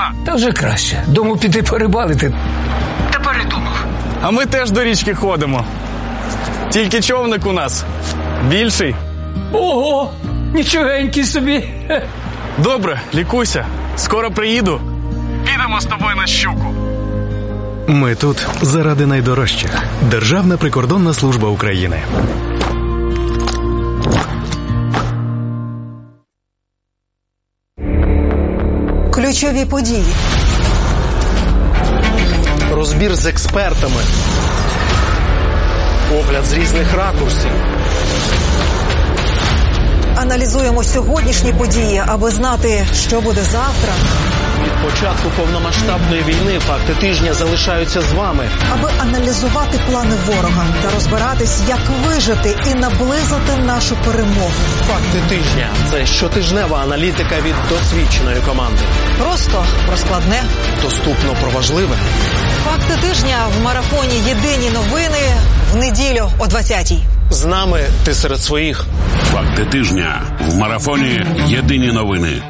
нема. Та вже краще. Дому піти порибалити. Та передумав. А ми теж до річки ходимо. Тільки човник у нас більший. Ого, нічогенький собі. Добре, лікуйся. Скоро приїду. Підемо з тобою на щуку. Ми тут заради найдорожчих. Державна прикордонна служба України. Ключові події. Розбір з експертами. Огляд з різних ракурсів. Аналізуємо сьогоднішні події, аби знати, що буде завтра. Від початку повномасштабної війни факти тижня залишаються з вами. Аби аналізувати плани ворога та розбиратись, як вижити і наблизити нашу перемогу. Факти тижня – це щотижнева аналітика від досвідченої команди. Просто про складне. Доступно про важливе. Факти тижня в марафоні «Єдині новини» в неділю о 20-й. З нами ти серед своїх. Факти тижня в марафоні «Єдині новини».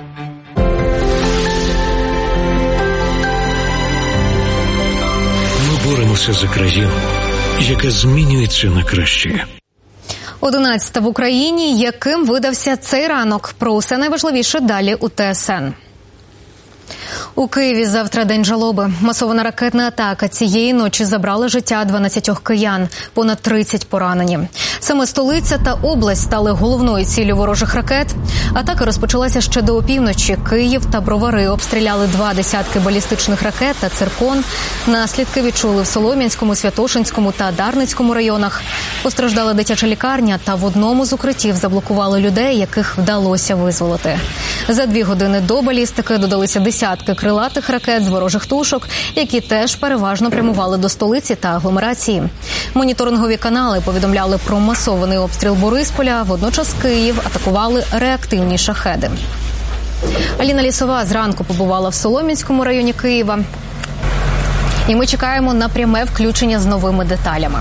Ми боремося за країну, яка змінюється на краще. 11 в Україні. Яким видався цей ранок? Про усе найважливіше далі у ТСН. У Києві завтра день жалоби. Масована ракетна атака цієї ночі забрала життя 12 киян, понад 30 поранені. Саме столиця та область стали головною ціллю ворожих ракет. Атака розпочалася ще до опівночі. Київ та Бровари обстріляли 2 десятки балістичних ракет та циркон. Наслідки відчули в Солом'янському, Святошинському та Дарницькому районах. Постраждала дитяча лікарня, та в одному з укриттів заблокували людей, яких вдалося визволити. За 2 години до балістики додалися десятки крилатих ракет з ворожих тушок, які теж переважно прямували до столиці та агломерації. Моніторингові канали повідомляли про масований обстріл Борисполя, водночас Київ атакували реактивні шахеди. Аліна Лісова зранку побувала в Солом'янському районі Києва. І ми чекаємо на пряме включення з новими деталями.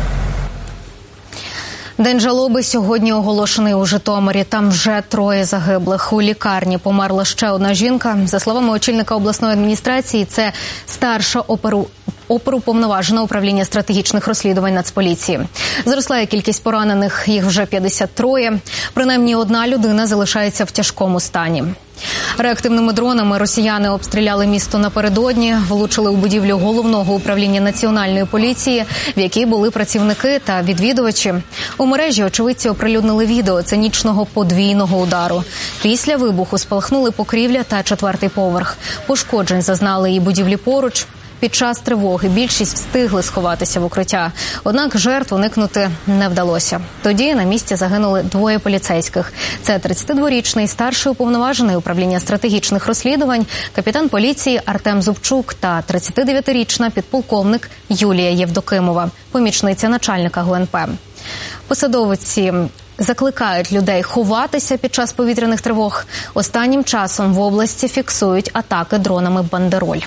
День жалоби сьогодні оголошений у Житомирі. Там вже 3 загиблих. У лікарні померла ще одна жінка. За словами очільника обласної адміністрації, це старша оперуповноважена управління стратегічних розслідувань Нацполіції. Зросла і кількість поранених, їх вже 53. Принаймні одна людина залишається в тяжкому стані. Реактивними дронами росіяни обстріляли місто напередодні, влучили у будівлю головного управління Національної поліції, в якій були працівники та відвідувачі. У мережі очевидці оприлюднили відео цинічного подвійного удару. Після вибуху спалахнули покрівля та 4-й поверх. Пошкоджень зазнали і будівлі поруч. Під час тривоги більшість встигли сховатися в укриття. Однак жертв уникнути не вдалося. Тоді на місці загинули 2 поліцейських. Це 32-річний старший уповноважений управління стратегічних розслідувань, капітан поліції Артем Зубчук та 39-річна підполковник Юлія Євдокимова, помічниця начальника ГУНП. Посадовці закликають людей ховатися під час повітряних тривог. Останнім часом в області фіксують атаки дронами «Бандероль».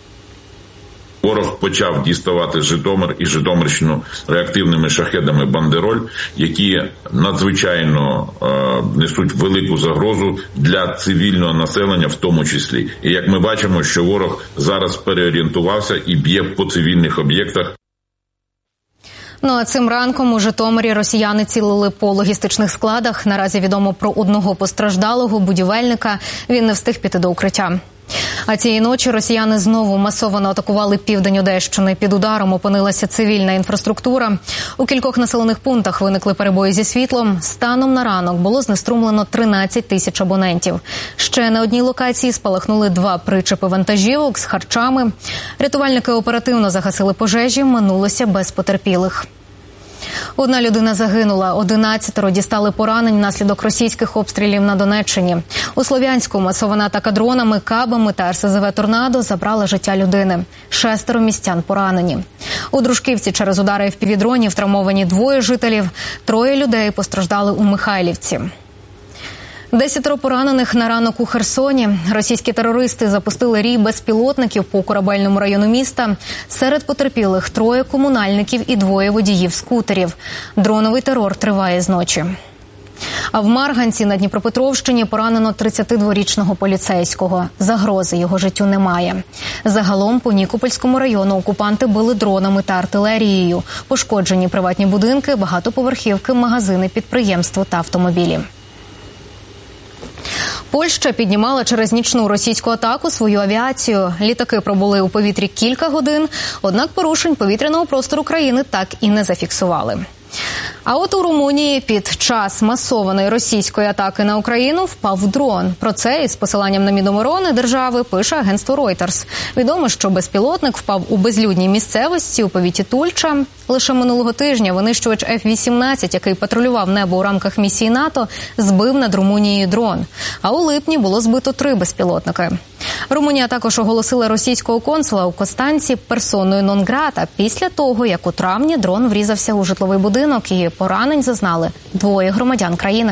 Ворог почав діставати Житомир і Житомирщину реактивними шахедами «Бандероль», які надзвичайно несуть велику загрозу для цивільного населення в тому числі. І як ми бачимо, що ворог зараз переорієнтувався і б'є по цивільних об'єктах. Ну а цим ранком у Житомирі росіяни цілили по логістичних складах. Наразі відомо про одного постраждалого будівельника. Він не встиг піти до укриття. А цієї ночі росіяни знову масово атакували південь Одещини. Під ударом опинилася цивільна інфраструктура. У кількох населених пунктах виникли перебої зі світлом. Станом на ранок було знеструмлено 13 тисяч абонентів. Ще на одній локації спалахнули 2 причепи вантажівок з харчами. Рятувальники оперативно загасили пожежі, минулося без потерпілих. Одна людина загинула, 11 дістали поранень внаслідок російських обстрілів на Донеччині. У Слов'янську масована атака дронами, кабами та РСЗВ «Торнадо» забрала життя людини. 6 містян поранені. У Дружківці через удари FPV-дронів травмовані 2 жителів, 3 людей постраждали у Михайлівці. 10 поранених на ранок у Херсоні. Російські терористи запустили рій безпілотників по корабельному району міста. Серед потерпілих 3 комунальників і 2 водіїв скутерів. Дроновий терор триває з ночі. А в Марганці на Дніпропетровщині поранено 32-річного поліцейського. Загрози його життю немає. Загалом по Нікопольському району окупанти били дронами та артилерією. Пошкоджені приватні будинки, багатоповерхівки, магазини, підприємства та автомобілі. Польща піднімала через нічну російську атаку свою авіацію. Літаки пробули у повітрі кілька годин, однак порушень повітряного простору країни так і не зафіксували. А от у Румунії під час масованої російської атаки на Україну впав дрон. Про це із посиланням на Міноборони держави пише агентство Reuters. Відомо, що безпілотник впав у безлюдній місцевості у повіті Тульча. Лише минулого тижня винищувач F-18, який патрулював небо у рамках місії НАТО, збив над Румунією дрон. А у липні було збито 3 безпілотники. Румунія також оголосила російського консула у Констанці персоною нон-грата після того, як у травні дрон врізався у житловий будинок і поранень зазнали 2 громадян країни.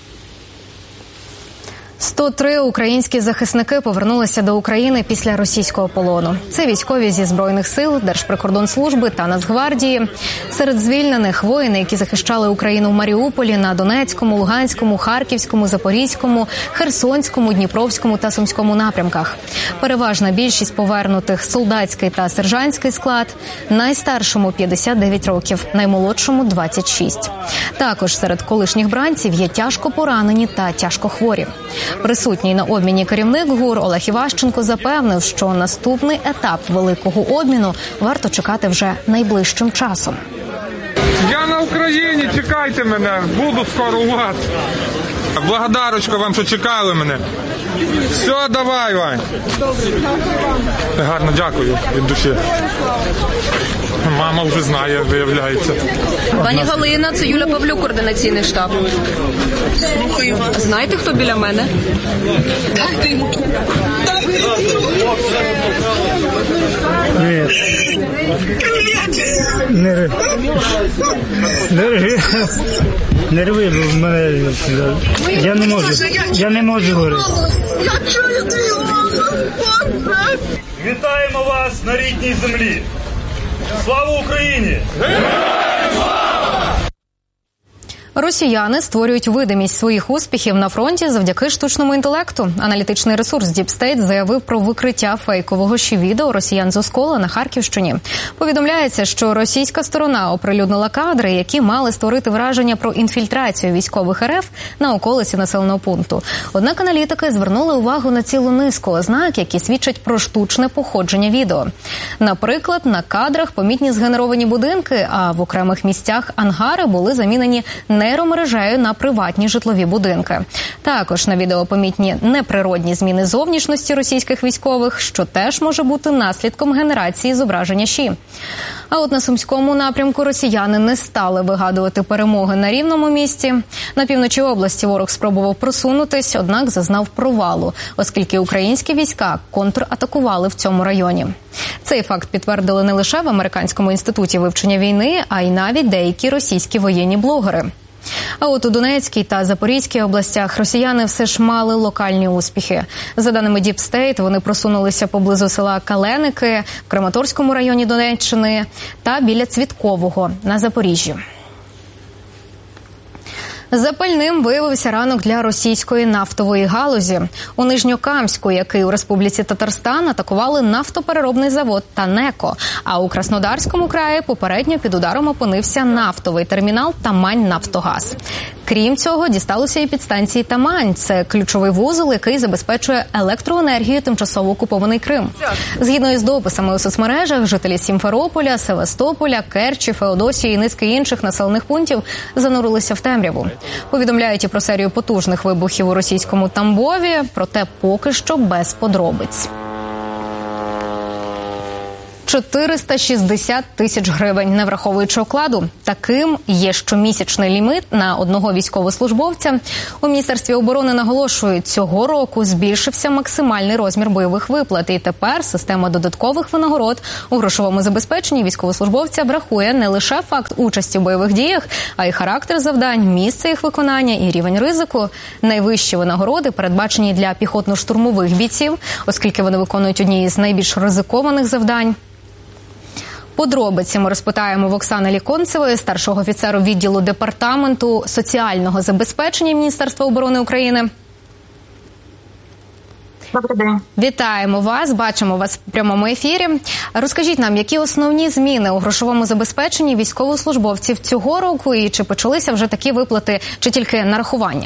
103 українські захисники повернулися до України після російського полону. Це військові зі Збройних сил, Держприкордонслужби та Нацгвардії. Серед звільнених воїни, які захищали Україну в Маріуполі, на Донецькому, Луганському, Харківському, Запорізькому, Херсонському, Дніпровському та Сумському напрямках. Переважна більшість повернутих – солдатський та сержантський склад. Найстаршому – 59 років, наймолодшому – 26. Також серед колишніх бранців є тяжко поранені та тяжко хворі. Присутній на обміні керівник ГУР Олег Іващенко запевнив, що наступний етап великого обміну варто чекати вже найближчим часом. Я на Україні, чекайте мене, буду скоро у вас. Благодарочка вам, що чекали мене. Все, давай, Вань. Гарно, дякую від душі. Мама вже знає, виявляється. Пані Галина, це Юля Павлюк, координаційний штаб. Слухаю вас. Знаєте, хто біля мене? Дайте йому. Не рви, бо в мене... Я не можу говорити. Я чую твій голос, Боже! Вітаємо вас на рідній землі! Слава Україні! Росіяни створюють видимість своїх успіхів на фронті завдяки штучному інтелекту. Аналітичний ресурс Deep State заявив про викриття фейкового відео росіян з Оскола на Харківщині. Повідомляється, що російська сторона оприлюднила кадри, які мали створити враження про інфільтрацію військових РФ на околиці населеного пункту. Однак аналітики звернули увагу на цілу низку ознак, які свідчать про штучне походження відео. Наприклад, на кадрах помітні згенеровані будинки, а в окремих місцях ангари були замінені нейромережею на приватні житлові будинки. Також на відео помітні неприродні зміни зовнішності російських військових, що теж може бути наслідком генерації зображення ЩІ. А от на Сумському напрямку росіяни не стали вигадувати перемоги на рівному місці. На півночі області ворог спробував просунутись, однак зазнав провалу, оскільки українські війська контратакували в цьому районі. Цей факт підтвердили не лише в Американському інституті вивчення війни, а й навіть деякі російські воєнні блогери. А от у Донецькій та Запорізькій областях росіяни все ж мали локальні успіхи. За даними Deep State, вони просунулися поблизу села Каленики в Краматорському районі Донеччини та біля Цвіткового на Запоріжжі. Запальним виявився ранок для російської нафтової галузі. У Нижньокамську, який у Республіці Татарстан, атакували нафтопереробний завод «Танеко», а у Краснодарському краї попередньо під ударом опинився нафтовий термінал «Тамань-Нафтогаз». Крім цього, дісталося і підстанції Тамань. Це ключовий вузол, який забезпечує електроенергію тимчасово окупований Крим. Згідно із дописами у соцмережах, жителі Сімферополя, Севастополя, Керчі, Феодосії і низки інших населених пунктів занурилися в темряву. Повідомляють і про серію потужних вибухів у російському Тамбові, проте поки що без подробиць. 460 тисяч гривень, не враховуючи окладу. Таким є щомісячний ліміт на одного військовослужбовця. У Міністерстві оборони наголошують, цього року збільшився максимальний розмір бойових виплат. І тепер система додаткових винагород у грошовому забезпеченні військовослужбовця врахує не лише факт участі в бойових діях, а й характер завдань, місце їх виконання і рівень ризику. Найвищі винагороди передбачені для піхотно-штурмових бійців, оскільки вони виконують одні із найбільш ризикованих завдань. Подробиці ми розпитаємо в Оксани Ліконцевої, старшого офіцеру відділу Департаменту соціального забезпечення Міністерства оборони України. Добрий день. Вітаємо вас, бачимо вас в прямому ефірі. Розкажіть нам, які основні зміни у грошовому забезпеченні військовослужбовців цього року і чи почалися вже такі виплати, чи тільки нарахування?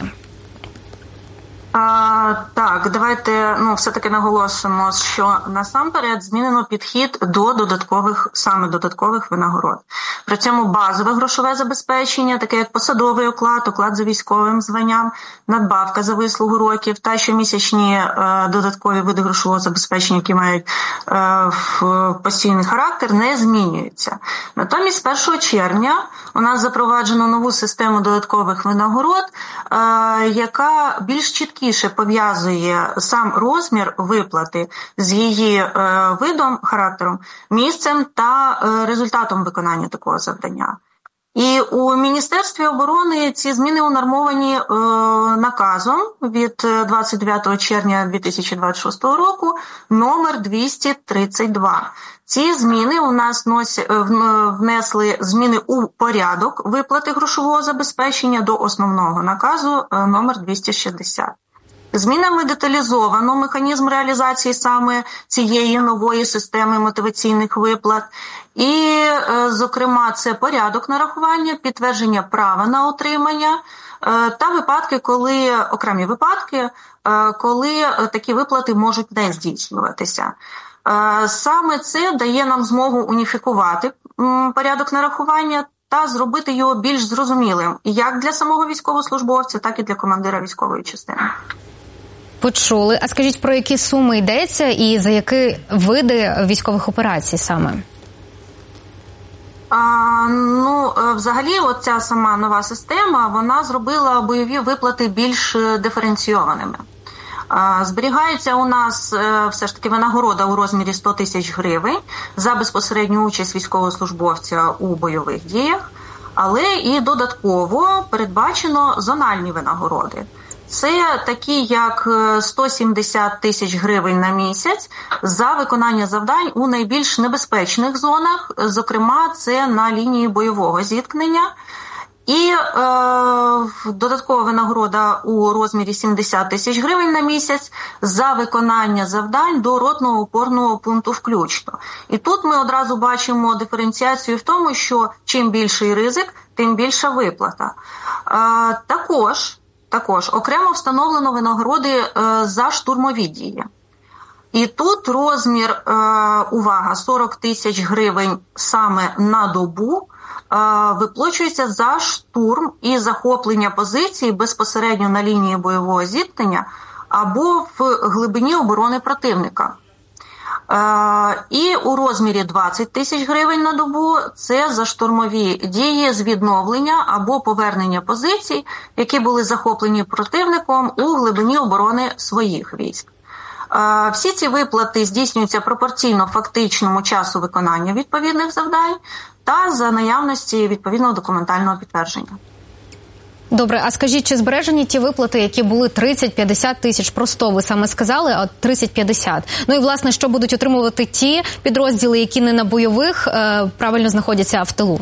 Так, давайте все-таки наголосимо, що насамперед змінено підхід до додаткових винагород. При цьому базове грошове забезпечення, таке як посадовий оклад, оклад за військовим званням, надбавка за вислугу років та щомісячні додаткові види грошового забезпечення, які мають постійний характер, не змінюються. Натомість з 1 червня у нас запроваджено нову систему додаткових винагород, яка більш чіткіше пов'язує сам розмір виплати з її видом, характером, місцем та результатом виконання такого завдання. І у Міністерстві оборони ці зміни унормовані наказом від 29 червня 2026 року номер 232. Ці зміни у нас внесли зміни у порядок виплати грошового забезпечення до основного наказу номер 260. Змінами деталізовано механізм реалізації саме цієї нової системи мотиваційних виплат. І, зокрема, це порядок нарахування, підтвердження права на отримання та окремі випадки, коли такі виплати можуть не здійснюватися. Саме це дає нам змогу уніфікувати порядок нарахування та зробити його більш зрозумілим як для самого військовослужбовця, так і для командира військової частини. Почули. А скажіть, про які суми йдеться і за які види військових операцій саме? Взагалі, оця сама нова система, вона зробила бойові виплати більш диференційованими. Зберігається у нас все ж таки винагорода у розмірі 100 тисяч гривень за безпосередню участь військовослужбовця у бойових діях, але і додатково передбачено зональні винагороди. Це такі, як 170 тисяч гривень на місяць за виконання завдань у найбільш небезпечних зонах, зокрема, це на лінії бойового зіткнення. І додаткова винагорода у розмірі 70 тисяч гривень на місяць за виконання завдань до ротного опорного пункту включно. І тут ми одразу бачимо диференціацію в тому, що чим більший ризик, тим більша виплата. Також окремо встановлено винагороди за штурмові дії. І тут розмір, 40 тисяч гривень саме на добу, виплачується за штурм і захоплення позиції безпосередньо на лінії бойового зіткнення або в глибині оборони противника. І у розмірі 20 тисяч гривень на добу – це за штурмові дії з відновлення або повернення позицій, які були захоплені противником у глибині оборони своїх військ. Всі ці виплати здійснюються пропорційно фактичному часу виконання відповідних завдань та за наявності відповідного документального підтвердження. Добре, а скажіть, чи збережені ті виплати, які були 30-50 тисяч? Про 100 ви саме сказали, а 30-50. Ну і, власне, що будуть отримувати ті підрозділи, які не на бойових, правильно знаходяться в тилу?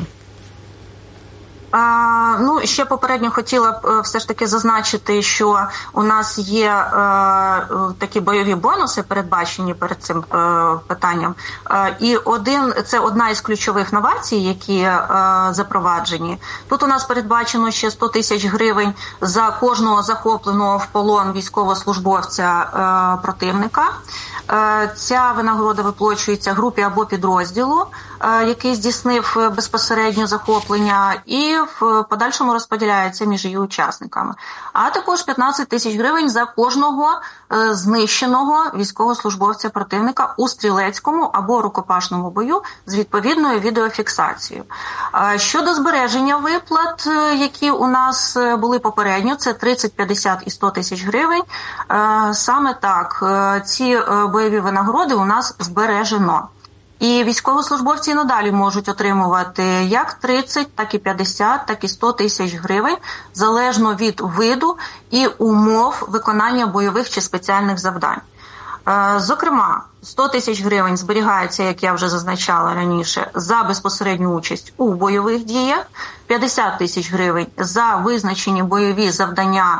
Ще попередньо хотіла б все ж таки зазначити, що у нас є такі бойові бонуси, передбачені перед цим питанням. І це одна із ключових новацій, які запроваджені. Тут у нас передбачено ще 100 тисяч гривень за кожного захопленого в полон військовослужбовця противника. Ця винагорода виплачується групі або підрозділу, який здійснив безпосередньо захоплення, і в подальшому розподіляється між її учасниками. А також 15 тисяч гривень за кожного знищеного військовослужбовця противника у стрілецькому або рукопашному бою з відповідною відеофіксацією. Щодо збереження виплат, які у нас були попередньо, це 30, 50 і 100 тисяч гривень. Саме так, ці бойові винагороди у нас збережено. І військовослужбовці надалі можуть отримувати як 30, так і 50, так і 100 тисяч гривень, залежно від виду і умов виконання бойових чи спеціальних завдань. Зокрема, 100 тисяч гривень зберігається, як я вже зазначала раніше, за безпосередню участь у бойових діях, 50 тисяч гривень за визначені бойові завдання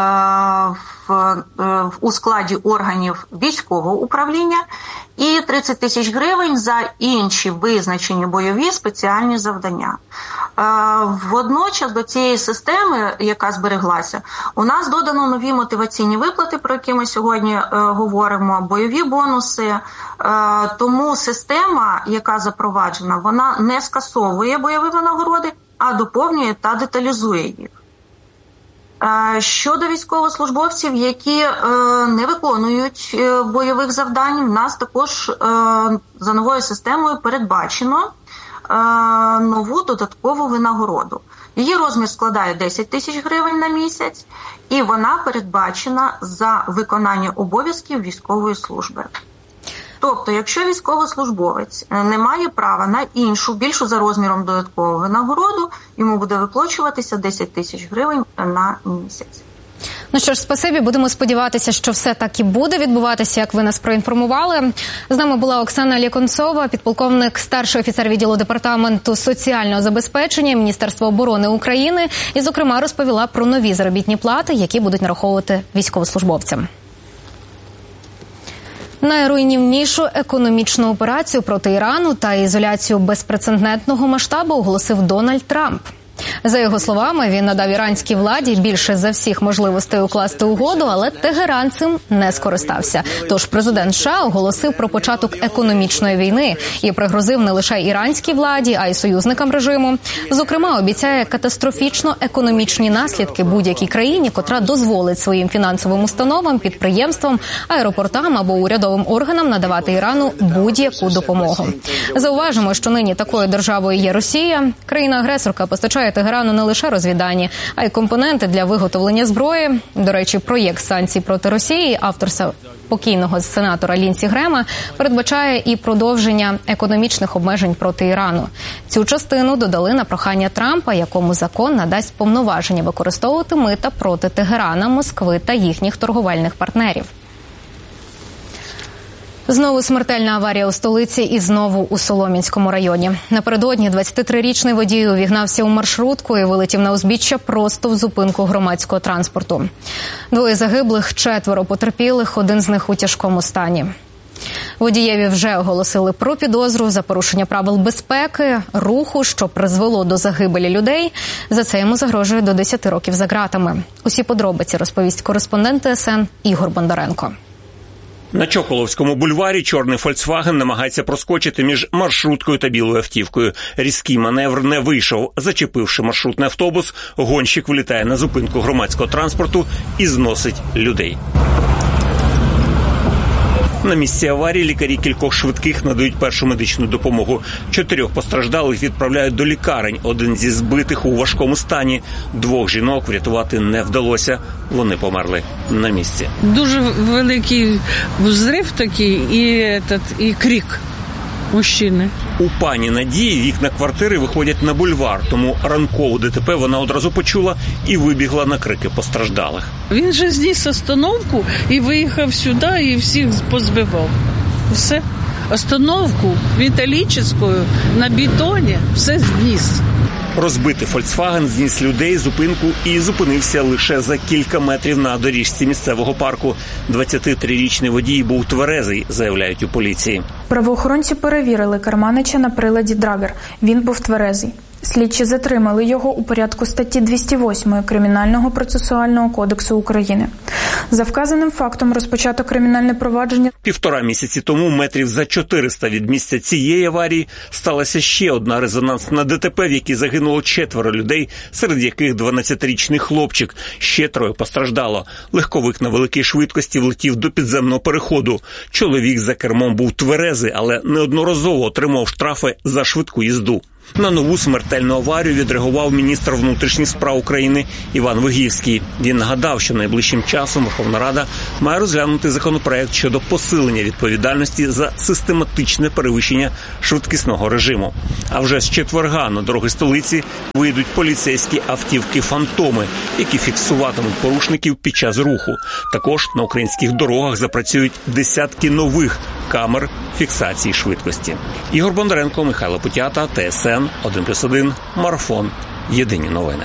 у складі органів військового управління і 30 тисяч гривень за інші визначені бойові спеціальні завдання. Водночас до цієї системи, яка збереглася, у нас додано нові мотиваційні виплати, про які ми сьогодні говоримо, бойові бонуси. Тому система, яка запроваджена, вона не скасовує бойові винагороди, а доповнює та деталізує їх. Щодо військовослужбовців, які не виконують бойових завдань, в нас також за новою системою передбачено нову додаткову винагороду. Її розмір складає 10 тисяч гривень на місяць, і вона передбачена за виконання обов'язків військової служби. Тобто, якщо військовослужбовець не має права на іншу, більшу за розміром додаткову винагороду, йому буде виплачуватися 10 тисяч гривень на місяць. Ну що ж, спасибі. Будемо сподіватися, що все так і буде відбуватися, як ви нас проінформували. З нами була Оксана Лєконцова, підполковник, старший офіцер відділу Департаменту соціального забезпечення Міністерства оборони України. І, зокрема, розповіла про нові заробітні плати, які будуть нараховувати військовослужбовцям. Найруйнівнішу економічну операцію проти Ірану та ізоляцію безпрецедентного масштабу оголосив Дональд Трамп. За його словами, він надав іранській владі більше за всіх можливостей укласти угоду, але Тегеран цим не скористався. Тож президент США оголосив про початок економічної війни і пригрозив не лише іранській владі, а й союзникам режиму. Зокрема, обіцяє катастрофічно економічні наслідки будь-якій країні, котра дозволить своїм фінансовим установам, підприємствам, аеропортам або урядовим органам надавати Ірану будь-яку допомогу. Зауважимо, що нині такою державою є Росія. Країна-агресорка постачає Тегерану не лише розвіддані, а й компоненти для виготовлення зброї. До речі, проєкт санкцій проти Росії авторства покійного сенатора Лінсі Грема передбачає і продовження економічних обмежень проти Ірану. Цю частину додали на прохання Трампа, якому закон надасть повноваження використовувати мита проти Тегерана, Москви та їхніх торговельних партнерів. Знову смертельна аварія у столиці і знову у Солом'янському районі. Напередодні 23-річний водій увігнався у маршрутку і вилетів на узбіччя просто в зупинку громадського транспорту. 2 загиблих, 4 потерпілих, 1 з них у тяжкому стані. Водієві вже оголосили про підозру за порушення правил безпеки, руху, що призвело до загибелі людей. За це йому загрожує до 10 років за ґратами. Усі подробиці розповість кореспондент ТСН Ігор Бондаренко. На Чоколовському бульварі чорний «Фольксваген» намагається проскочити між маршруткою та білою автівкою. Різкий маневр не вийшов. Зачепивши маршрутний автобус, гонщик влітає на зупинку громадського транспорту і зносить людей. На місці аварії лікарі кількох швидких надають першу медичну допомогу. 4 постраждалих відправляють до лікарень. 1 зі збитих у важкому стані. 2 жінок врятувати не вдалося. Вони померли на місці. Дуже великий взрив такий і крик мужчини. У пані Надії вікна квартири виходять на бульвар, тому ранкову ДТП вона одразу почула і вибігла на крики постраждалих. Він же зніс остановку і виїхав сюди і всіх позбивав. Все. Остановку металічну на бетоні все зніс. Розбитий «Фольксваген» зніс людей, зупинку і зупинився лише за кілька метрів на доріжці місцевого парку. 23-річний водій був тверезий, заявляють у поліції. Правоохоронці перевірили керманича на приладі «Драгер». Він був тверезий. Слідчі затримали його у порядку статті 208 Кримінального процесуального кодексу України. За вказаним фактом розпочато кримінальне провадження. 1,5 місяці тому, метрів за 400 від місця цієї аварії, сталася ще одна резонансна ДТП, в якій загинуло 4 людей, серед яких 12-річний хлопчик. Ще 3 постраждало. Легковик на великій швидкості влетів до підземного переходу. Чоловік за кермом був тверезий, але неодноразово отримав штрафи за швидку їзду. На нову смертельну аварію відреагував міністр внутрішніх справ України Іван Вигівський. Він нагадав, що найближчим часом Верховна Рада має розглянути законопроект щодо посилення відповідальності за систематичне перевищення швидкісного режиму. А вже з четверга на дороги столиці вийдуть поліцейські автівки-фантоми, які фіксуватимуть порушників під час руху. Також на українських дорогах запрацюють десятки нових камер фіксації швидкості. Ігор Бондаренко, Михайло Путята, ТСН 1+1, Марафон. Єдині новини.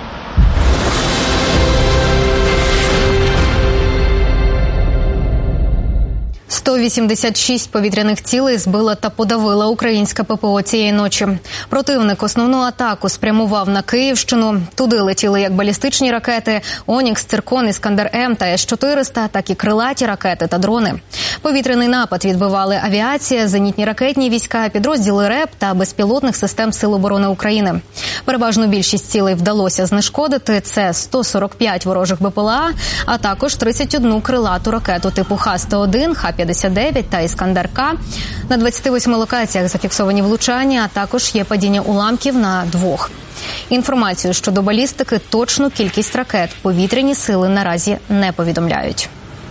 186 повітряних цілей збила та подавила українська ППО цієї ночі. Противник основну атаку спрямував на Київщину. Туди летіли як балістичні ракети «Онікс», «Циркон», «Іскандер-М» та С-400, так і крилаті ракети та дрони. Повітряний напад відбивали авіація, зенітні ракетні війська, підрозділи РЕБ та безпілотних систем Сил оборони України. Переважну більшість цілей вдалося знешкодити. Це 145 ворожих БПЛА, а також 31 крилату ракету типу Х-101, Х-59 та «Іскандер-К». На 28 локаціях зафіксовані влучання, а також є падіння уламків на 2. Інформацію щодо балістики, точну кількість ракет повітряні сили наразі не повідомляють.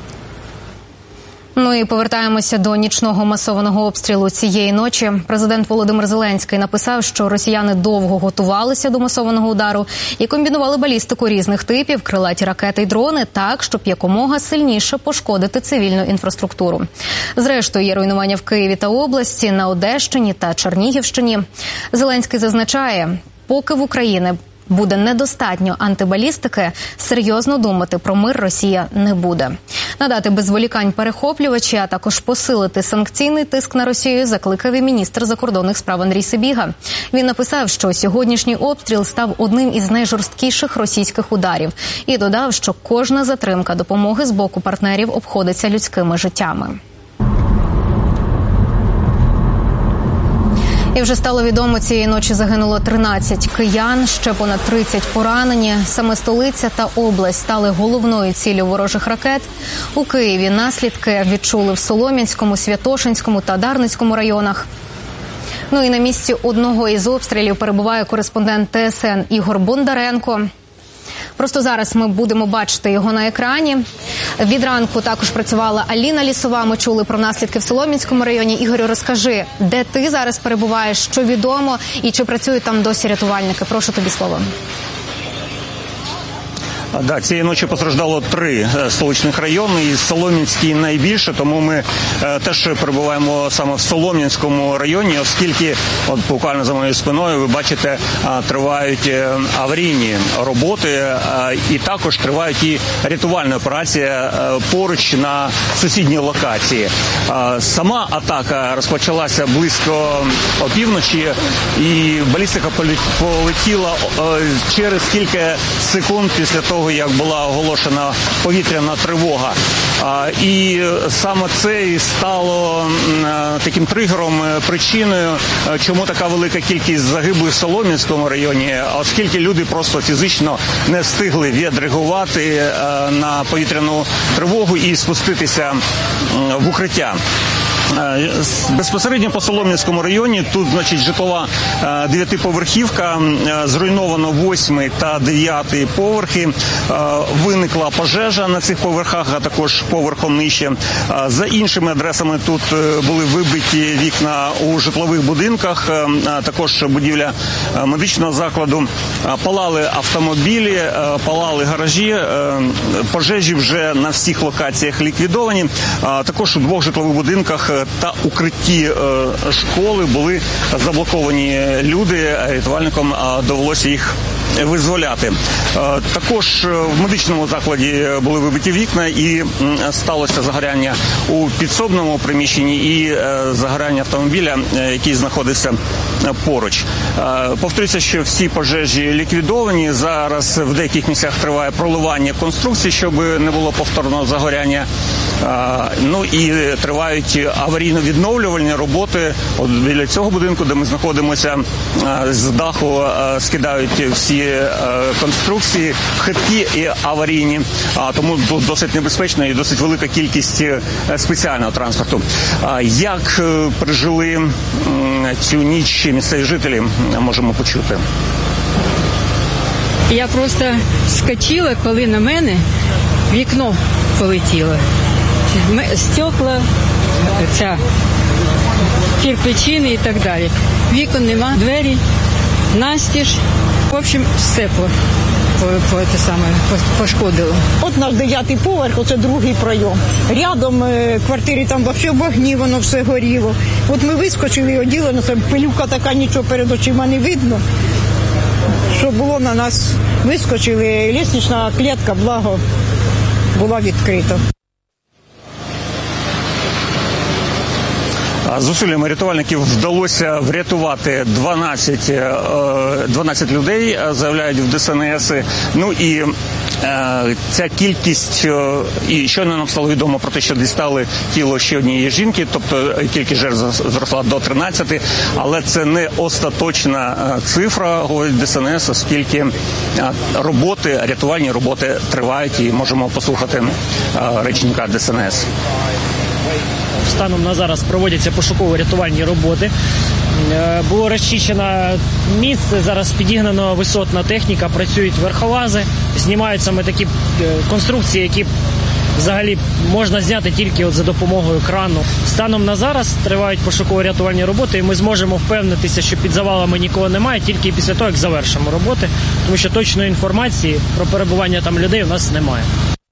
Ну і повертаємося до нічного масованого обстрілу цієї ночі. Президент Володимир Зеленський написав, що росіяни довго готувалися до масованого удару і комбінували балістику різних типів, крилаті ракети й дрони так, щоб якомога сильніше пошкодити цивільну інфраструктуру. Зрештою, є руйнування в Києві та області, на Одещині та Чернігівщині. Зеленський зазначає, поки в Україні буде недостатньо антибалістики, серйозно думати про мир Росія не буде. Надати без зволікань перехоплювачі, а також посилити санкційний тиск на Росію закликав і міністр закордонних справ Андрій Сибіга. Він написав, що сьогоднішній обстріл став одним із найжорсткіших російських ударів і додав, що кожна затримка допомоги з боку партнерів обходиться людськими життями. І вже стало відомо, цієї ночі загинуло 13 киян, ще понад 30 поранені. Саме столиця та область стали головною ціллю ворожих ракет. У Києві наслідки відчули в Солом'янському, Святошинському та Дарницькому районах. Ну і на місці одного із обстрілів перебуває кореспондент ТСН Ігор Бондаренко. Просто зараз ми будемо бачити його на екрані. Від ранку також працювала Аліна Лісова. Ми чули про наслідки в Солом'янському районі. Ігорю, розкажи, де ти зараз перебуваєш, що відомо і чи працюють там досі рятувальники? Прошу тобі слово. Да, цієї ночі постраждало 3 столичних райони, і Солом'янський найбільше, тому ми теж перебуваємо саме в Солом'янському районі, оскільки, от буквально за моєю спиною, ви бачите, тривають аварійні роботи, і також тривають і рятувальна операція поруч на сусідній локації. Сама атака розпочалася близько опівночі, і балістика полетіла через кілька секунд після того, як була оголошена повітряна тривога. І саме це і стало таким тригером, причиною, чому така велика кількість загиблих в Солом'янському районі, оскільки люди просто фізично не встигли відреагувати на повітряну тривогу і спуститися в укриття. Безпосередньо по Солом'янському районі тут, значить, житлова 9-поверхівка, зруйновано 8 та 9 поверхи, виникла пожежа на цих поверхах, а також поверхом нижче. За іншими адресами тут були вибиті вікна у житлових будинках, також будівля медичного закладу, палали автомобілі, палали гаражі, пожежі вже на всіх локаціях ліквідовані, також у 2 житлових будинках та укритті школи були заблоковані люди, рятувальникам довелося їх визволяти. Також в медичному закладі були вибиті вікна і сталося загоряння у підсобному приміщенні і загоряння автомобіля, який знаходився поруч. Повторюся, що всі пожежі ліквідовані. Зараз в деяких місцях триває проливання конструкцій, щоб не було повторного загоряння. Ну і тривають аварійно-відновлювальні роботи. От біля цього будинку, де ми знаходимося, з даху скидають всі конструкції, хиткі і аварійні. Тому тут досить небезпечно і досить велика кількість спеціального транспорту. Як пережили цю ніч місцеві жителі, можемо почути. Я просто вскочила, коли на мене вікно полетіло. Стекла, кирпичини і так далі. Вікон нема, двері, настіж. В общем, все пошкодило. От наш 9-й поверх, оце другий пройом. Рядом квартири там взагалі в огні, воно все горіло. От ми вискочили і оділено, це пилюка така, нічого перед очима не видно. Що було на нас, вискочили, лестнична клітка, благо, була відкрита. Зусиллями рятувальників вдалося врятувати 12 людей, заявляють в ДСНС. Ну і ця кількість, і щойно нам стало відомо про те, що дістали тіло ще однієї жінки, тобто кількість жертв зросла до 13, але це не остаточна цифра, говорить ДСНС, оскільки рятувальні роботи тривають, і можемо послухати речника ДСНС. Станом на зараз проводяться пошуково-рятувальні роботи. Було розчищено місце, зараз підігнано висотна техніка, працюють верхолази, знімають саме такі конструкції, які взагалі можна зняти тільки за допомогою крану. Станом на зараз тривають пошуково-рятувальні роботи, і ми зможемо впевнитися, що під завалами нікого немає, тільки після того, як завершимо роботи, тому що точної інформації про перебування там людей у нас немає.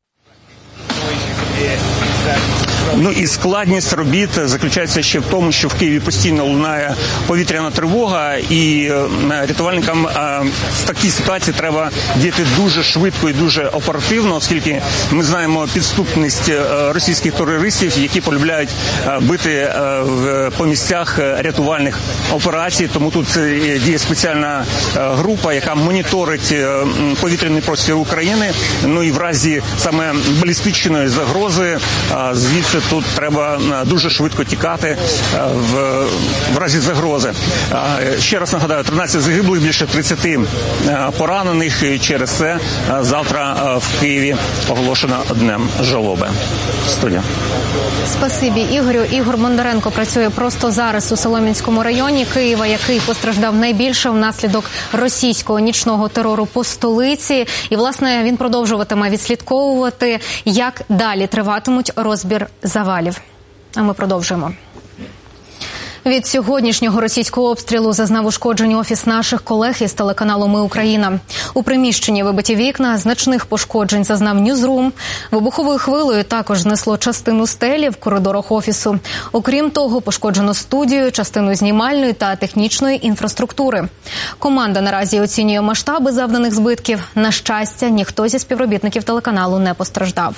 Ну і складність робіт заключається ще в тому, що в Києві постійно лунає повітряна тривога, і рятувальникам в такій ситуації треба діяти дуже швидко і дуже оперативно, оскільки ми знаємо підступність російських терористів, які полюбляють бити по місцях рятувальних операцій. Тому тут діє спеціальна група, яка моніторить повітряний простір України. Ну і в разі саме балістичної загрози звідси тут треба дуже швидко тікати в разі загрози. Ще раз нагадаю, 13 загиблих, більше 30 поранених. І через це завтра в Києві оголошено днем жалоби. Студія. Спасибі, Ігорю. Ігор Бондаренко працює просто зараз у Солом'янському районі Києва, який постраждав найбільше внаслідок російського нічного терору по столиці. І, власне, він продовжуватиме відслідковувати, як далі триватимуть розбір завалів. А ми продовжуємо. Від сьогоднішнього російського обстрілу зазнав ушкоджень офіс наших колег із телеканалу «Ми Україна». У приміщенні вибиті вікна, значних пошкоджень зазнав Ньюзрум. Вибуховою хвилею також знесло частину стелі в коридорах офісу. Окрім того, пошкоджено студію, частину знімальної та технічної інфраструктури. Команда наразі оцінює масштаби завданих збитків. На щастя, ніхто зі співробітників телеканалу не постраждав.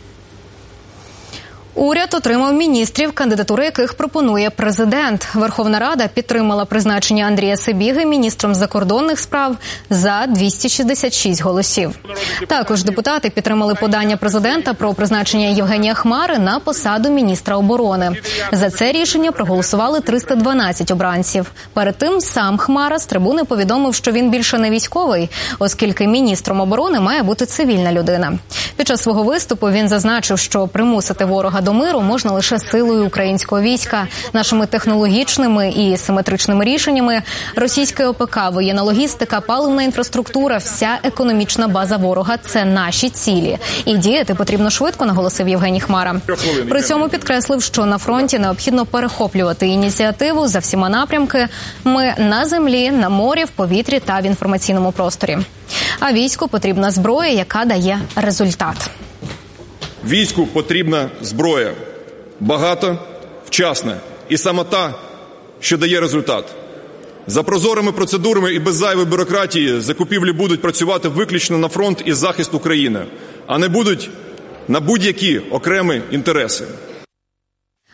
Уряд отримав міністрів, кандидатури яких пропонує президент. Верховна Рада підтримала призначення Андрія Сибіги міністром закордонних справ за 266 голосів. Також депутати підтримали подання президента про призначення Євгенія Хмари на посаду міністра оборони. За це рішення проголосували 312 обранців. Перед тим сам Хмара з трибуни повідомив, що він більше не військовий, оскільки міністром оборони має бути цивільна людина. Під час свого виступу він зазначив, що примусити ворога до миру можна лише силою українського війська, нашими технологічними і симетричними рішеннями. Російське ОПК, воєнна логістика, паливна інфраструктура, вся економічна база ворога – це наші цілі. І діяти потрібно швидко, наголосив Євгеній Хмара. При цьому підкреслив, що на фронті необхідно перехоплювати ініціативу за всіма напрямками на землі, на морі, в повітрі та в інформаційному просторі. А війську потрібна зброя, яка дає результат. Війську потрібна зброя. Багата, вчасна. І саме та, що дає результат. За прозорими процедурами і без зайвої бюрократії закупівлі будуть працювати виключно на фронт і захист України, а не будуть на будь-які окремі інтереси.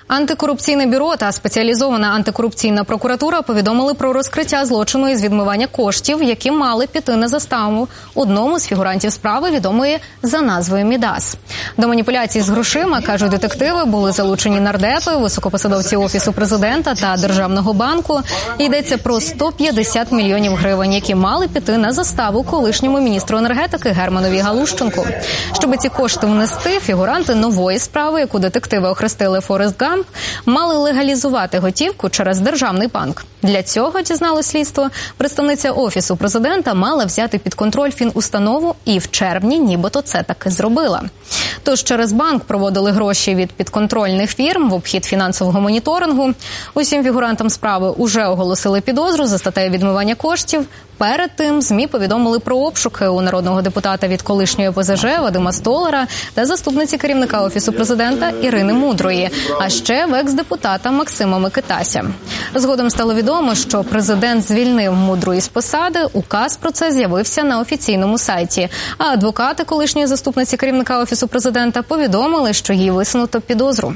Антикорупційне бюро та спеціалізована антикорупційна прокуратура повідомили про розкриття злочину із відмивання коштів, які мали піти на заставу одному з фігурантів справи, відомої за назвою Мідас. До маніпуляцій з грошима, кажуть детективи, були залучені нардепи, високопосадовці Офісу президента та Державного банку. Йдеться про 150 мільйонів гривень, які мали піти на заставу колишньому міністру енергетики Германові Галущенку. Щоб ці кошти внести, фігуранти нової справи, яку детективи охрестили «Форест Гамп», мали легалізувати готівку через Державний банк. Для цього, дізналось слідство, представниця Офісу президента мала взяти під контроль фінустанову і в червні нібито це таки зробила. Тож через банк проводили гроші від підконтрольних фірм в обхід фінансового моніторингу. Усім фігурантам справи уже оголосили підозру за статтею відмивання коштів. Перед тим ЗМІ повідомили про обшуки у народного депутата від колишньої ОПЗЖ Вадима Столара та заступниці керівника Офісу президента Ірини Мудрої, а ще в екс-депутата Максима Микитася. Згодом стало відомо, що президент звільнив Мудрої з посади, указ про це з'явився на офіційному сайті. А адвокати колишньої заступниці керівника Офісу президента повідомили, що їй висунуто підозру.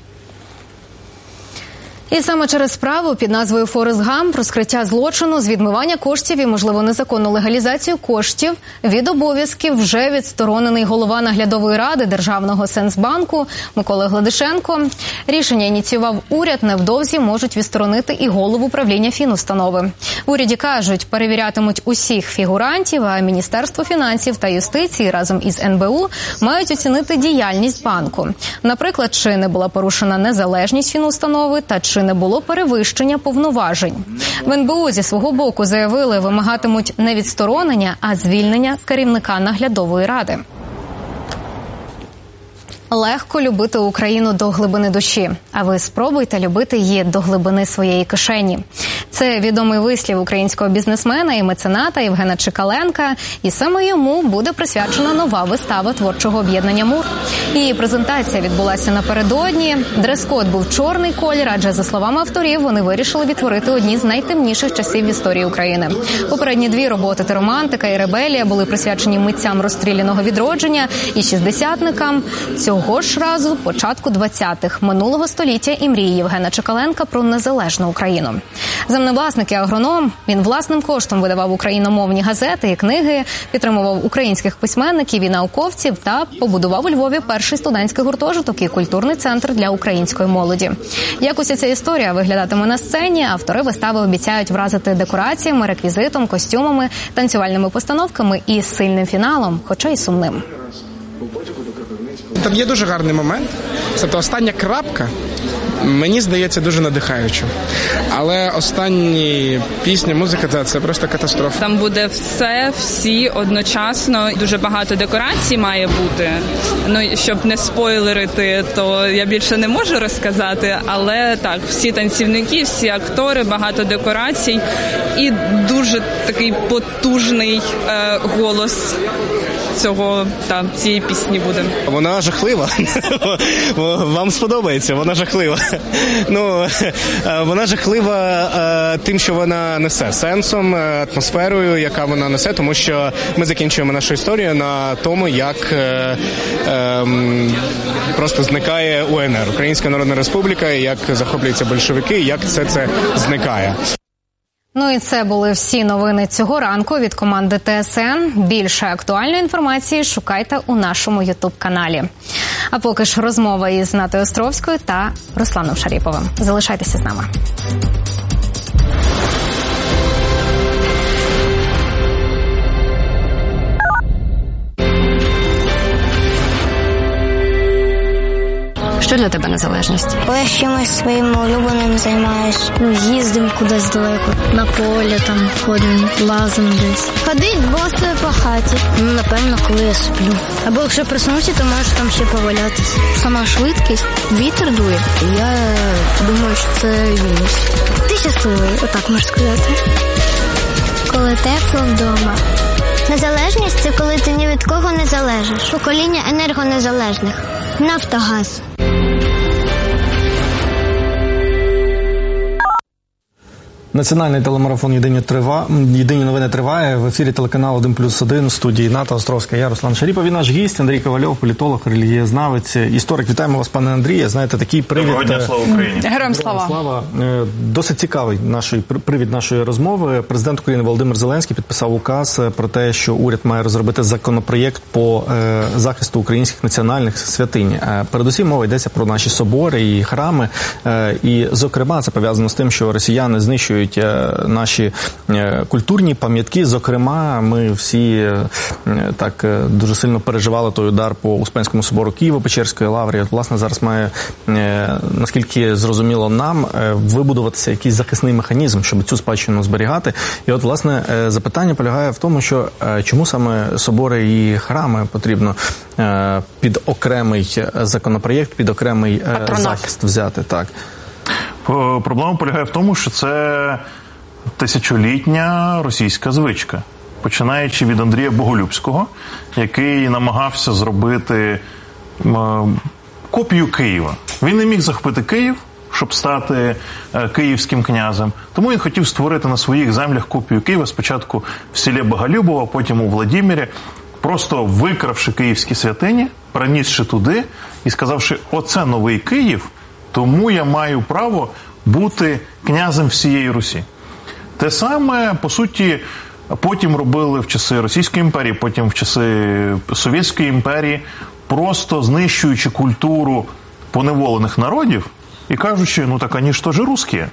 І саме через справу під назвою «Форест Гамп» розкриття злочину з відмивання коштів і, можливо, незаконну легалізацію коштів від обов'язків вже відсторонений голова наглядової ради Державного Сенсбанку Микола Гладишенко. Рішення ініціював уряд, невдовзі можуть відсторонити і голову правління фінустанови. В уряді кажуть, перевірятимуть усіх фігурантів, а Міністерство фінансів та юстиції разом із НБУ мають оцінити діяльність банку. Наприклад, чи не була порушена незалежність фінустанови та чи не було перевищення повноважень. В НБУ зі свого боку заявили, вимагатимуть не відсторонення, а звільнення керівника наглядової ради. Легко любити Україну до глибини душі, а ви спробуйте любити її до глибини своєї кишені. Це відомий вислів українського бізнесмена і мецената Євгена Чекаленка, і саме йому буде присвячена нова вистава творчого об'єднання «Мур». Її презентація відбулася напередодні. Дрес-код був чорний колір, адже, за словами авторів, вони вирішили відтворити одні з найтемніших часів в історії України. Попередні дві роботи «Романтика» і «Ребелія» були присвячені митцям розстріляного відродження і шістдесятникам. Цього ж разу початку 20-х минулого століття і мрії Євгена Чекаленка про незалежну Україну. Землевласник і агроном, він власним коштом видавав україномовні газети і книги, підтримував українських письменників і науковців та побудував у Львові перший студентський гуртожиток і культурний центр для української молоді. Як уся ця історія виглядатиме на сцені, автори вистави обіцяють вразити декораціями, реквізитом, костюмами, танцювальними постановками і сильним фіналом, хоча й сумним. Там є дуже гарний момент. Тобто остання крапка, мені здається, дуже надихаюча. Але останні пісні, музика – це просто катастрофа. Там буде все, всі одночасно. Дуже багато декорацій має бути. Ну, щоб не спойлерити, то я більше не можу розказати. Але так, всі танцівники, всі актори, багато декорацій і дуже такий потужний голос цієї пісні буде. Вона жахлива. Вам сподобається, вона жахлива. Вона жахлива тим, що вона несе сенсом, атмосферою, яка вона несе, тому що ми закінчуємо нашу історію на тому, як просто зникає УНР, Українська Народна Республіка, як захоплюються большевики, як все це зникає. Ну і це були всі новини цього ранку від команди ТСН. Більше актуальної інформації шукайте у нашому ютуб-каналі. А поки ж розмова із Натою Островською та Русланом Шаріповим. Залишайтеся з нами. Що для тебе незалежність? Коли я чимось своїм улюбленим займаюсь. Їздимо кудись далеко. На поле там ходимо, лазимо десь. Ходить босою по хаті. Напевно, коли я сплю. Або якщо проснуся, то можу там ще повалятися. Сама швидкість, вітер дує. Я думаю, що це мінус. Ти щасливий, отак можна сказати. Коли тепло вдома. Незалежність – це коли ти ні від кого не залежиш. Покоління енергонезалежних. Національний телемарафон «Єдині новини» триває. В ефірі телеканал 1+1, студії Ната Островська. Я Руслан Шаріпов. І наш гість Андрій Ковальов, політолог, релігієзнавець, історик. Вітаємо вас, пане Андріє. Знаєте, такий привід... Доброго дня, слава Україні. Героям слава. Досить цікавий привід нашої розмови. Президент України Володимир Зеленський підписав указ про те, що уряд має розробити законопроєкт по захисту українських національних святинь. Передусім мова йдеться про наші собори і храми. І, зокрема, це пов'язано з тим, що росіяни знищують наші культурні пам'ятки. Зокрема, ми всі так дуже сильно переживали той удар по Успенському собору Києво-Печерської лаври. От, власне, зараз має, наскільки зрозуміло нам, вибудуватися якийсь захисний механізм, щоб цю спадщину зберігати. І от, власне, запитання полягає в тому, що чому саме собори і храми потрібно під окремий законопроєкт, під окремий захист взяти. Так. Проблема полягає в тому, що це тисячолітня російська звичка. Починаючи від Андрія Боголюбського, який намагався зробити копію Києва. Він не міг захопити Київ, щоб стати київським князем. Тому він хотів створити на своїх землях копію Києва, спочатку в селі Боголюбово, потім у Владимирі, просто викравши київські святині, принісши туди і сказавши, оце новий Київ, тому я маю право бути князем всієї Русі. Те саме, по суті, потім робили в часи Російської імперії, потім в часи Совєтської імперії, просто знищуючи культуру поневолених народів і кажучи, ну так вони ж теж русські.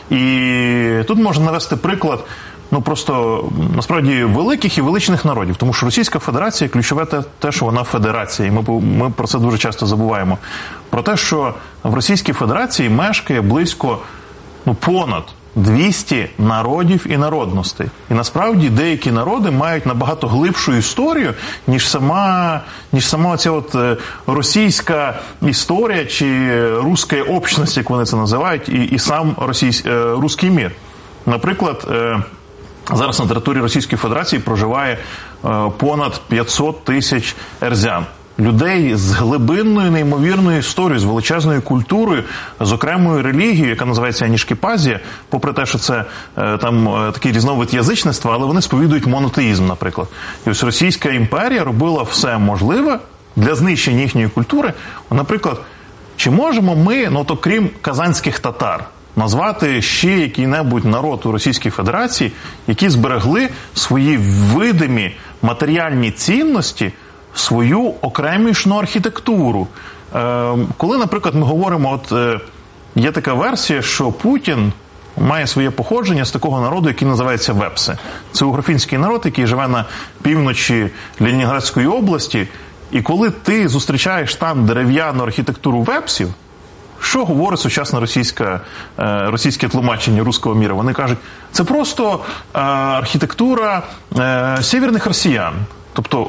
І тут можна навести приклад, ну просто, насправді, великих і величних народів. Тому що Російська Федерація, ключове те, що вона федерація. І ми про це дуже часто забуваємо. Про те, що в Російській Федерації мешкає близько, понад 200 народів і народностей. І насправді деякі народи мають набагато глибшу історію, ніж сама ця от російська історія чи руська общність, як вони це називають, і сам руський мір. Наприклад, зараз на території Російської Федерації проживає понад 500 тисяч ерзян. Людей з глибинною, неймовірною історією, з величезною культурою, з окремою релігією, яка називається Анішкепазія, попри те, що це там такий різновид язичництва, але вони сповідують монотеїзм, наприклад. І ось Російська імперія робила все можливе для знищення їхньої культури. Наприклад, чи можемо ми, то крім казанських татар, назвати ще який-небудь народ у Російській Федерації, які зберегли свої видимі матеріальні цінності, свою окремішну архітектуру. Коли, наприклад, ми говоримо, є така версія, що Путін має своє походження з такого народу, який називається вепси. Це угрофінський народ, який живе на півночі Ленінградської області, і коли ти зустрічаєш там дерев'яну архітектуру вепсів, що говорить сучасне російське тлумачення руського міра? Вони кажуть, це просто архітектура сєвєрних росіян. Тобто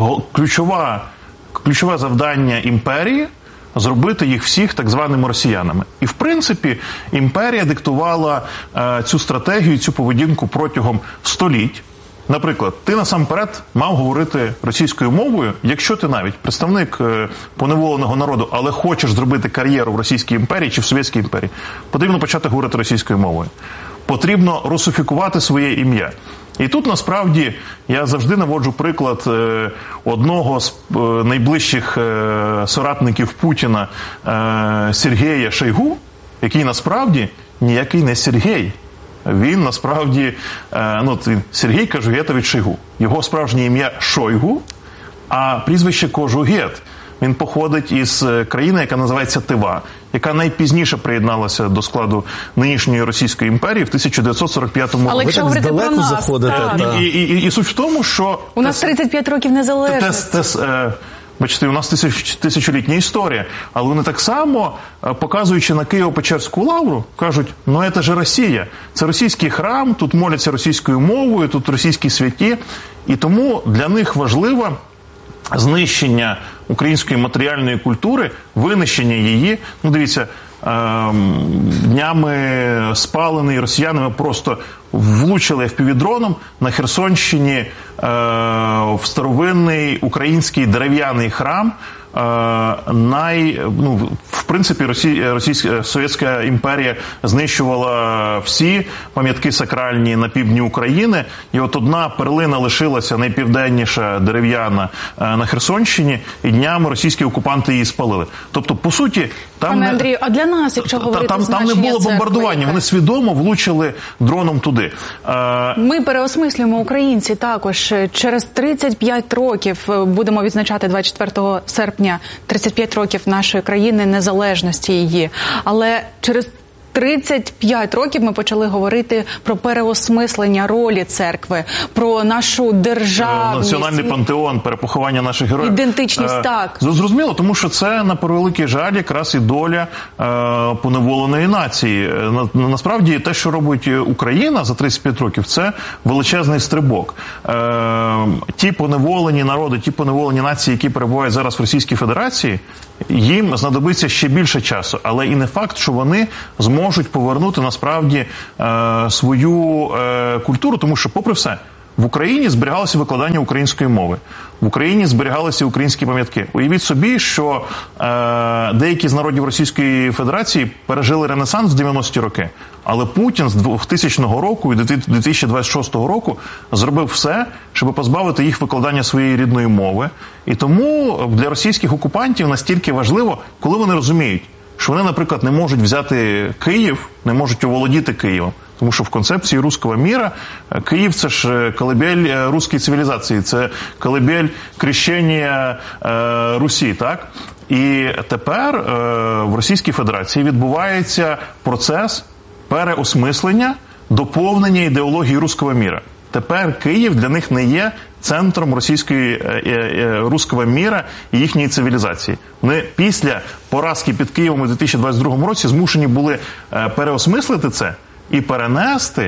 ключове завдання імперії – зробити їх всіх так званими росіянами. І, в принципі, імперія диктувала цю стратегію, цю поведінку протягом століть. Наприклад, ти насамперед мав говорити російською мовою, якщо ти навіть представник поневоленого народу, але хочеш зробити кар'єру в Російській імперії чи в Совєтській імперії, потрібно почати говорити російською мовою. Потрібно русифікувати своє ім'я. І тут, насправді, я завжди наводжу приклад одного з найближчих соратників Путіна Сергія Шойгу, який насправді ніякий не Сергій. Він насправді, Сергій Кожугетович Шойгу. Його справжнє ім'я Шойгу, а прізвище Кожугет. Він походить із країни, яка називається Тива, яка найпізніше приєдналася до складу нинішньої Російської імперії в 1945 році. Але якщо говорити про нас, і суть в тому, що... У нас 35 років незалежності. Бачите, у нас тисячолітня історія, але вони так само, показуючи на Києво-Печерську лавру, кажуть, це ж Росія, це російський храм, тут моляться російською мовою, тут російські святі, і тому для них важливо знищення української матеріальної культури, винищення її. Дивіться, днями спалений росіянами просто влучили FPV-дроном на Херсонщині в старовинний український дерев'яний храм в принципі, Совєтська імперія знищувала всі пам'ятки сакральні на півдні України, і от одна перлина лишилася, найпівденніша, дерев'яна, на Херсонщині, і днями російські окупанти її спалили. Тобто, по суті, Пане Андрію, а для нас, якщо говорити там не було бомбардування, вони свідомо влучили дроном туди. Ми переосмислюємо, українці також. Через 35 років будемо відзначати 24 серпня 35 років нашої країни, незалежності її. Але через 35 років ми почали говорити про переосмислення ролі церкви, про нашу державність. Національний пантеон, перепоховання наших героїв. Ідентичність, так. Зрозуміло, тому що це, на превеликий жаль, якраз і доля поневоленої нації. Насправді, те, що робить Україна за 35 років, це величезний стрибок. Ті поневолені народи, ті поневолені нації, які перебувають зараз в Російській Федерації, їм знадобиться ще більше часу. Але і не факт, що вони зможуть повернути, насправді, свою культуру, тому що, попри все, в Україні зберігалося викладання української мови. В Україні зберігалися українські пам'ятки. Уявіть собі, що деякі з народів Російської Федерації пережили Ренесанс в 90-ті роки, але Путін з 2000 року і 2026 року зробив все, щоб позбавити їх викладання своєї рідної мови. І тому для російських окупантів настільки важливо, коли вони розуміють, що вони, наприклад, не можуть взяти Київ, не можуть оволодіти Києвом. Тому що в концепції руського міра Київ – це ж колыбель руської цивілізації, це колыбель крещення Русі, так? І тепер в Російській Федерації відбувається процес переосмислення, доповнення ідеології руського міра. Тепер Київ для них не є центром руського міра і їхньої цивілізації. Вони після поразки під Києвом у 2022 році змушені були переосмислити це і перенести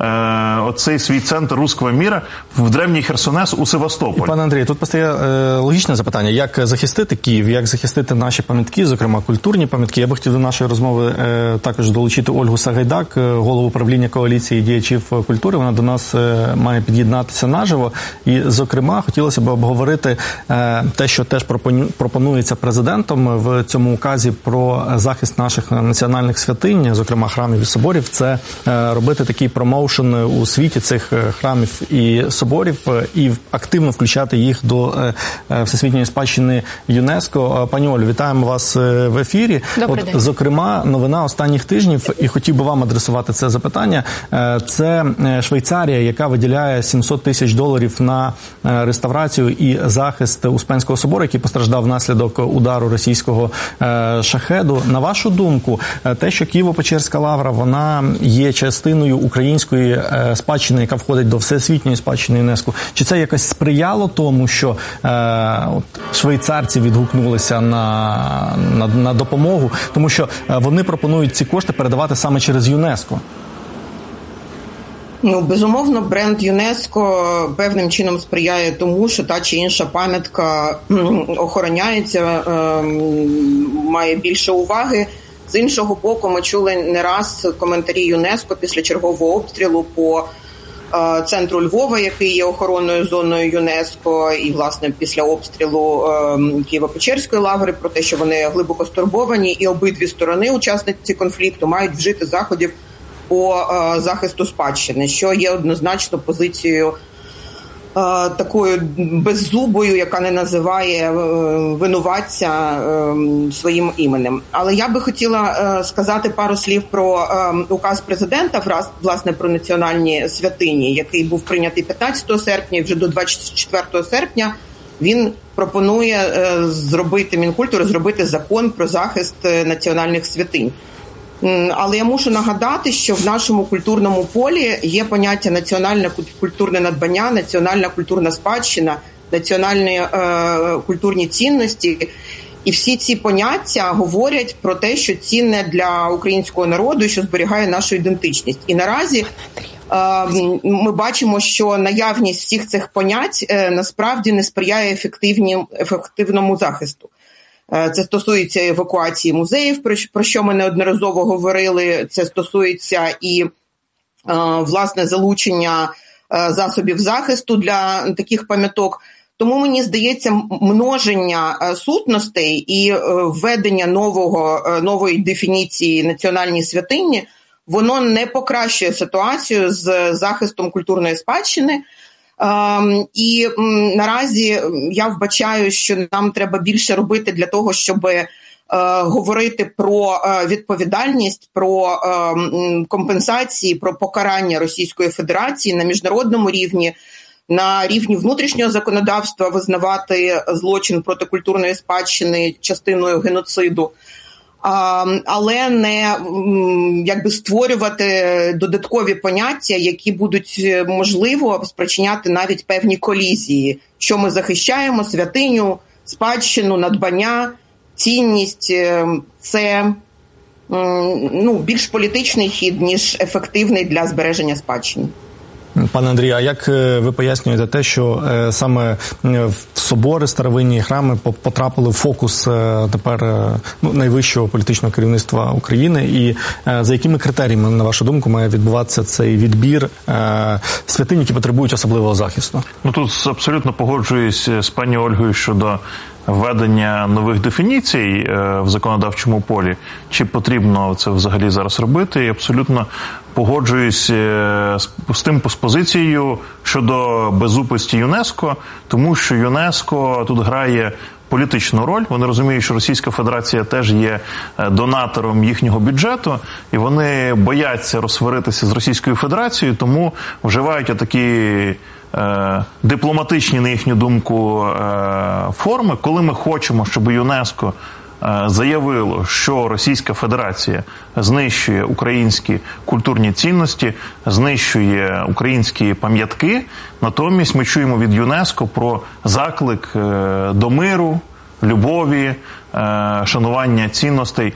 оцей свій центр руського міра в древній Херсонес у Севастополь. І, пане Андрію, тут постає логічне запитання, як захистити Київ, як захистити наші пам'ятки, зокрема культурні пам'ятки. Я би хотів до нашої розмови також долучити Ольгу Сагайдак, голову управління коаліції діячів культури. Вона до нас має під'єднатися наживо. І, зокрема, хотілося б обговорити те, що теж пропонується президентом в цьому указі про захист наших національних святинь, зокрема храмів і соборів. Це робити такий промоушен у світі цих храмів і соборів і активно включати їх до Всесвітньої спадщини ЮНЕСКО. Пані Олю, вітаємо вас в ефірі. Зокрема, новина останніх тижнів, і хотів би вам адресувати це запитання, це Швейцарія, яка виділяє $700 тисяч на реставрацію і захист Успенського собору, який постраждав внаслідок удару російського шахеду. На вашу думку, те, що Києво-Печерська лавра, вона є частиною української спадщини, яка входить до Всесвітньої спадщини ЮНЕСКО, чи це якось сприяло тому, що швейцарці відгукнулися на допомогу, тому що вони пропонують ці кошти передавати саме через ЮНЕСКО? Ну, безумовно, бренд ЮНЕСКО певним чином сприяє тому, що та чи інша пам'ятка охороняється, має більше уваги. З іншого боку, ми чули не раз коментарі ЮНЕСКО після чергового обстрілу по центру Львова, який є охоронною зоною ЮНЕСКО, і, власне, після обстрілу Києво-Печерської лаври, про те, що вони глибоко стурбовані, і обидві сторони, учасниці конфлікту, мають вжити заходів по захисту спадщини, що є однозначно позицією такою беззубою, яка не називає винуватця своїм іменем. Але я би хотіла сказати пару слів про указ президента, власне, про національні святині, який був прийнятий 15 серпня, і вже до 24 серпня він пропонує Мінкультури зробити закон про захист національних святинь. Але я мушу нагадати, що в нашому культурному полі є поняття національне культурне надбання, національна культурна спадщина, національні культурні цінності. І всі ці поняття говорять про те, що цінне для українського народу і що зберігає нашу ідентичність. І наразі ми бачимо, що наявність всіх цих понять насправді не сприяє ефективному захисту. Це стосується евакуації музеїв, про що ми неодноразово говорили. Це стосується і, власне, залучення засобів захисту для таких пам'яток. Тому, мені здається, множення сутностей і введення нової дефініції національній святині, воно не покращує ситуацію з захистом культурної спадщини. І наразі я вбачаю, що нам треба більше робити для того, щоб говорити про відповідальність, про компенсації, про покарання Російської Федерації на міжнародному рівні, на рівні внутрішнього законодавства визнавати злочин проти культурної спадщини частиною геноциду, але не створювати додаткові поняття, які будуть, можливо, спричиняти навіть певні колізії, що ми захищаємо, святиню, спадщину, надбання, цінність. Це більш політичний хід, ніж ефективний для збереження спадщини. Пане Андрію, а як ви пояснюєте те, що саме в собори, старовинні храми потрапили в фокус тепер найвищого політичного керівництва України, і за якими критеріями, на вашу думку, має відбуватися цей відбір святинь, які потребують особливого захисту? Тут абсолютно погоджуюсь з пані Ольгою щодо введення нових дефініцій в законодавчому полі. Чи потрібно це взагалі зараз робити? І абсолютно погоджуюсь з позицією щодо безупності ЮНЕСКО, тому що ЮНЕСКО тут грає політичну роль. Вони розуміють, що Російська Федерація теж є донатором їхнього бюджету, і вони бояться розсваритися з Російською Федерацією, тому вживають отакі дипломатичні, на їхню думку, форми, коли ми хочемо, щоб ЮНЕСКО заявило, що Російська Федерація знищує українські культурні цінності, знищує українські пам'ятки. Натомість ми чуємо від ЮНЕСКО про заклик до миру, любові, шанування цінностей.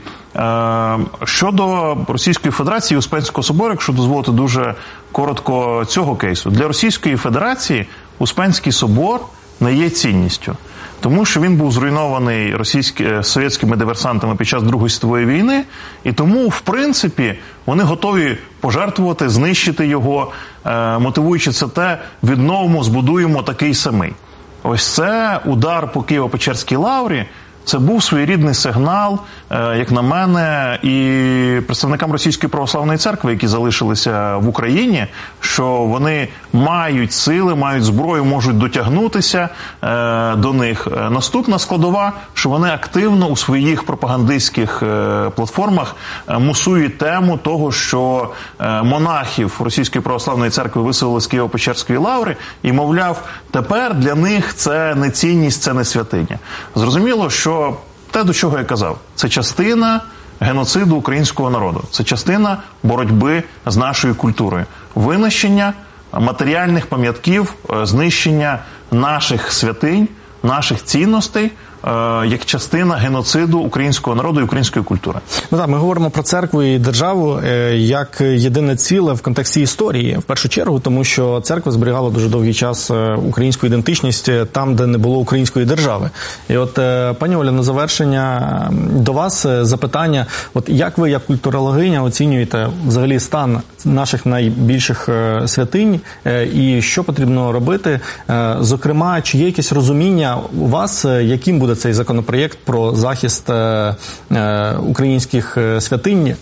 Щодо Російської Федерації і Успенського собору, якщо дозволити дуже коротко цього кейсу, для Російської Федерації Успенський собор не є цінністю. Тому що він був зруйнований совєтськими диверсантами під час Другої світової війни, і тому, в принципі, вони готові пожертвувати, знищити його, мотивуючи це відновимо, збудуємо такий самий. Ось це удар по Києво-Печерській лаврі. Це був своєрідний сигнал, як на мене, і представникам Російської православної церкви, які залишилися в Україні, що вони мають сили, мають зброю, можуть дотягнутися до них. Наступна складова, що вони активно у своїх пропагандистських платформах мусують тему того, що монахів Російської православної церкви виселили з Києво-Печерської лаври, і, мовляв, тепер для них це не цінність, це не святиня. Зрозуміло, що те, до чого я казав, це частина геноциду українського народу, це частина боротьби з нашою культурою, винищення матеріальних пам'ятків, знищення наших святинь, наших цінностей, як частина геноциду українського народу і української культури. Ми говоримо про церкву і державу як єдине ціле в контексті історії, в першу чергу, тому що церква зберігала дуже довгий час українську ідентичність там, де не було української держави. І от, пані Оля, на завершення до вас запитання, як ви, як культурологиня, оцінюєте взагалі стан наших найбільших святинь і що потрібно робити? Зокрема, чи є якесь розуміння у вас, яким буде цей законопроєкт про захист українських святинь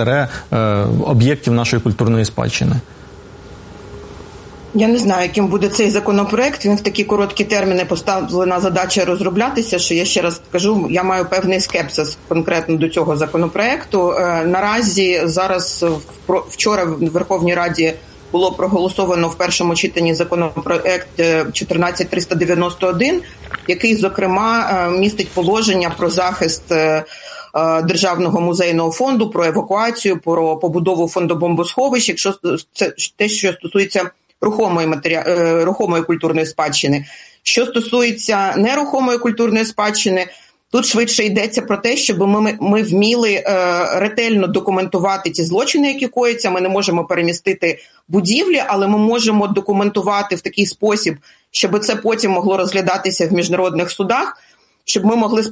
об'єктів нашої культурної спадщини? Я не знаю, яким буде цей законопроект. Він в такі короткі терміни поставлена задача розроблятися, що я ще раз скажу, я маю певний скепсис конкретно до цього законопроекту. Наразі зараз, вчора в Верховній Раді було проголосовано в першому читанні законопроект 14391, який, зокрема, містить положення про захист Державного музейного фонду, про евакуацію, про побудову фондобомбосховищ, якщо це те, що стосується рухомої культурної спадщини. Що стосується нерухомої культурної спадщини, тут швидше йдеться про те, щоб ми вміли ретельно документувати ті злочини, які кояться. Ми не можемо перемістити будівлі, але ми можемо документувати в такий спосіб, щоб це потім могло розглядатися в міжнародних судах, щоб ми могли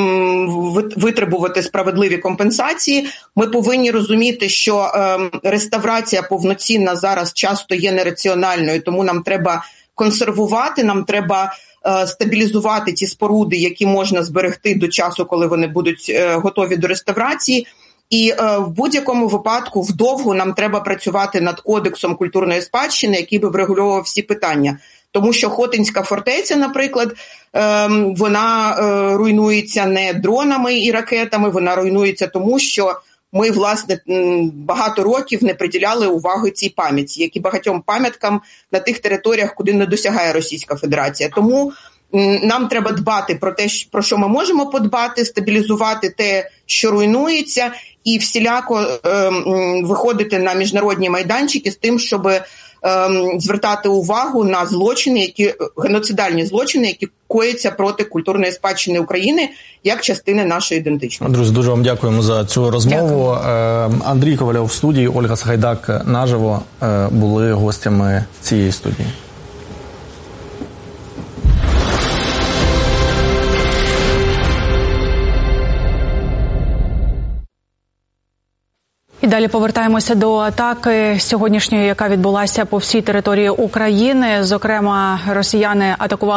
витребувати справедливі компенсації. Ми повинні розуміти, що реставрація повноцінна зараз часто є нераціональною, тому нам треба консервувати, нам треба стабілізувати ті споруди, які можна зберегти до часу, коли вони будуть готові до реставрації. І в будь-якому випадку вдовго нам треба працювати над кодексом культурної спадщини, який би врегульовував всі питання. Тому що Хотинська фортеця, наприклад, вона руйнується не дронами і ракетами, вона руйнується тому, що ми, власне, багато років не приділяли уваги цій пам'ятці, як і багатьом пам'яткам на тих територіях, куди не досягає Російська Федерація. Тому нам треба дбати про те, про що ми можемо подбати, стабілізувати те, що руйнується, і всіляко виходити на міжнародні майданчики з тим, щоб звертати увагу на злочини, геноцидальні злочини, які кояться проти культурної спадщини України як частини нашої ідентичності. Друзі, дуже вам дякуємо за цю розмову. Андрій Ковальов в студії, Ольга Сагайдак наживо були гостями цієї студії. І далі повертаємося до атаки сьогоднішньої, яка відбулася по всій території України. Зокрема, росіяни атакували